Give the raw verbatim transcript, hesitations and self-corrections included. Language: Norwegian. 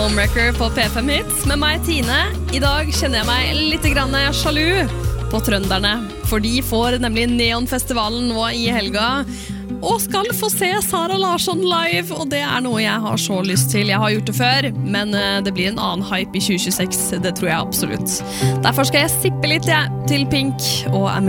Homewrecker på P fem Hits med meg Tine. I dag kjenner jeg meg litt grann sjalu på trønderne, for de får nemlig Neonfestivalen nå i helga og skal få se Sara Larsson live, og det er noe jeg har så lyst til. Jeg har gjort det før, men det blir en annen hype i tjue tjueseks, det tror jeg absolutt. Derfor skal jeg sippe litt jeg, til Pink og er med